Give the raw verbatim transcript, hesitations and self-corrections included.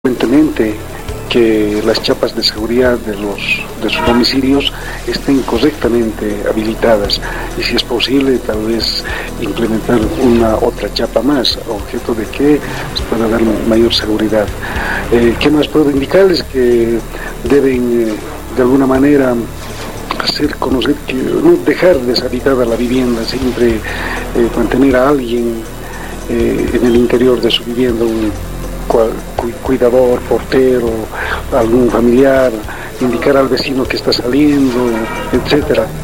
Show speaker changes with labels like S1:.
S1: Frecuentemente que las chapas de seguridad de los de sus domicilios estén correctamente habilitadas y, si es posible, tal vez implementar una otra chapa más, a objeto de que se pueda dar mayor seguridad. Eh, ¿Qué más puedo indicarles? Que deben eh, de alguna manera hacer conocer que no dejar deshabitada la vivienda, siempre eh, mantener a alguien eh, en el interior de su vivienda, un cuidador, portero, algún familiar, indicar al vecino que está saliendo, etcétera.